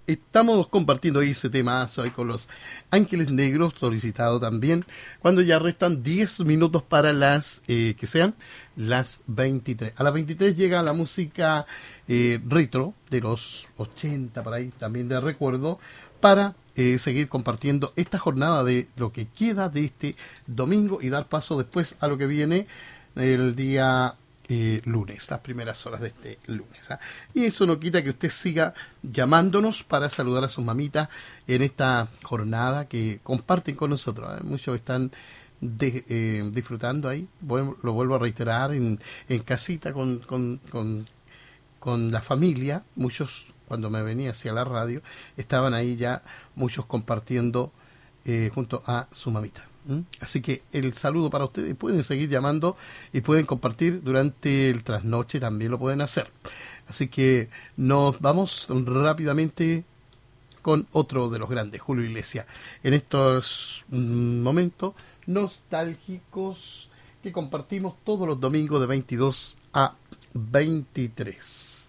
estamos compartiendo ahí ese temazo ahí con los Ángeles Negros, solicitado también, cuando ya restan 10 minutos para las, que sean las 23. A las 23 llega la música retro de los 80, por ahí, también de recuerdo, para seguir compartiendo esta jornada de lo que queda de este domingo y dar paso después a lo que viene el día lunes, las primeras horas de este lunes. ¿Ah? Y eso no quita que usted siga llamándonos para saludar a sus mamitas en esta jornada que comparten con nosotros. ¿Ah? Muchos están disfrutando ahí, lo vuelvo a reiterar, en casita con la familia. Muchos, cuando me venía hacia la radio, estaban ahí ya muchos compartiendo junto a su mamita. Así que el saludo para ustedes. Pueden seguir llamando y pueden compartir durante el trasnoche, también lo pueden hacer. Así que nos vamos rápidamente con otro de los grandes, Julio Iglesias, en estos momentos nostálgicos que compartimos todos los domingos de 22 a 23.